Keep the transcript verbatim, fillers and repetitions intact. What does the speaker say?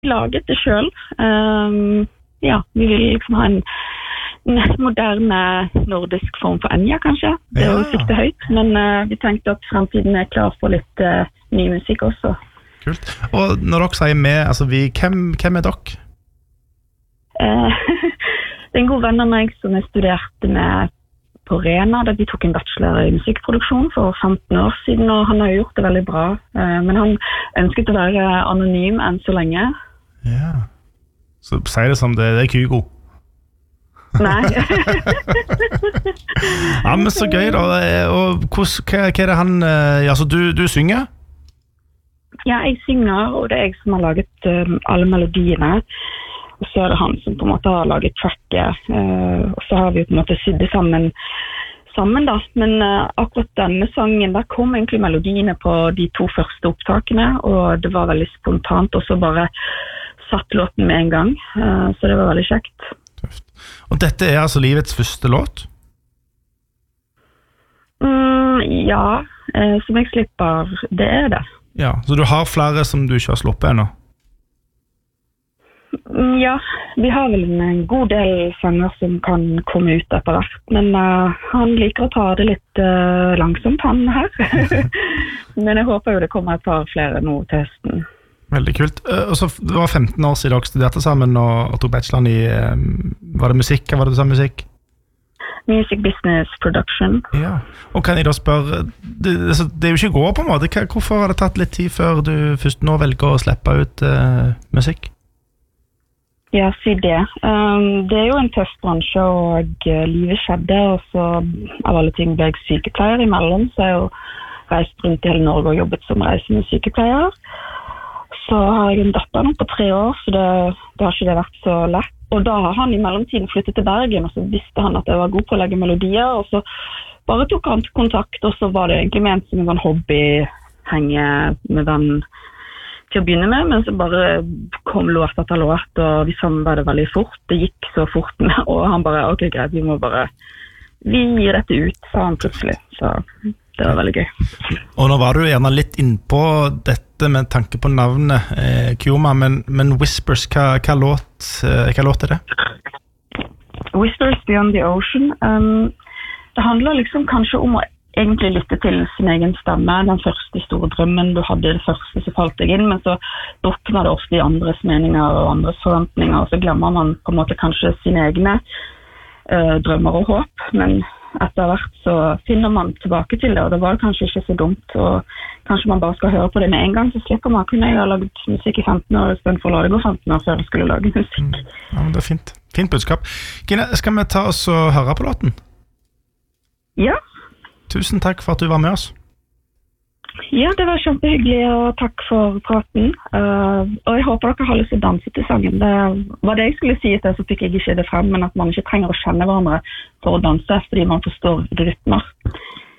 laget det selv. Um, ja, vi vil liksom ha en moderne nordisk form for Enya, kanskje. Det er jo sikte høyt, men uh, vi tenkte at fremtiden er klar for litt uh, ny musikk også. Kult. Og når dere sier med, altså vi, hvem, hvem er dere? Uh, det er en god venn av meg som jeg studerte med på Rena, da vi tok en bachelor i musikkproduksjon for femten år siden, og han har gjort det veldig bra. Uh, men han ønsket å være anonym enn så lenge. Ja. Så sier det som det, det er Kygo. Nei. Ja, men så gøy da. Og hos, hva, hva er det han altså du, du synger? Ja, jeg synger, og det er jeg som har laget um, alle melodiene. Og så er det han som på en måte har laget tracket. Uh, og så har vi på en måte sydd det sammen, sammen da. Men uh, akkurat denne sangen, der kom egentlig melodiene på de to første opptakene, og det var veldig spontant, og så bare satt låten med en gang. Uh, så det var veldig kjekt. Tøft. Og dette er altså livets første låt? Mm, ja, eh, som jeg slipper, det er det. Ja, så du har flere som du ikke har sluppet ennå? Mm, ja, vi har vel en god del sanger som kan komme ut etter hvert, men uh, han liker å ta det litt uh, langsomt, han her. Men jeg håper jo det kommer et par flere nå til høsten. Veldig kult. Og så det var femten år siden dere studerte sammen og, og tok bacheloren i, var det musikk, var det du sa musikk? Music Business Production. Ja, og kan jeg da spørre, det, det, det er jo ikke gå på en måte, hvorfor har det tatt litt tid før du først nå velger å slippe ut uh, musikk? Ja, si det. Um, det er jo en tøff bransje, og uh, livet skjedde, og så av alle ting ble jeg sykepleier imellom, så jeg har jo reist rundt i hele Norge og jobbet som reisende sykepleier. Så har jeg en datter nå på tre år, så det, det har ikke det vært så lett. Og da har han i mellomtiden flyttet til Bergen, og så visste han at jeg var god på å legge melodier, og så bare tok han kontakt, og så var det egentlig ment som en sånn hobby, henge med den til å begynne med, men så bare kom låt etter låt, og vi samarbeidet veldig fort. Det gikk så fort, og han bare, ok, greit, vi må bare, vi gir dette ut, sa han plutselig, så det var veldig gøy. Og nå var du gjerne litt innpå dette med tanke på navnet eh, Kyoma, men, men Whispers, hva, hva, låt, eh, hva låt er det? Whispers Beyond the Ocean. Um, det handler liksom kanskje om å egentlig lytte til sin egen stemme, den første store drømmen du hadde, det første som falt deg inn, men så drukner det ofte i andres meninger og andres forventninger, og så glemmer man på en måte kanskje sine egne uh, drømmer og håp, men etter hvert så finner man tilbake til det, og det var kanskje ikke så dumt, og kanskje man bare skal høre på det med en gang, så slipper man. Kunne jeg ha laget musikk i femten år, i stedet for å la det gå femten år før jeg skulle lage musikk. Mm. Ja, men det er fint. Fint budskap. Gine, skal vi ta oss og høre på låten? Ja. Tusen takk for at du var med oss. Ja, det var kjempehyggelig, og takk for praten. Uh, og jeg håper dere har lyst til å danse til sangen. Det var det jeg skulle si til, så fikk jeg ikke det frem, men at man ikke trenger å kjenne hverandre for å danse, fordi man forstår rytmer.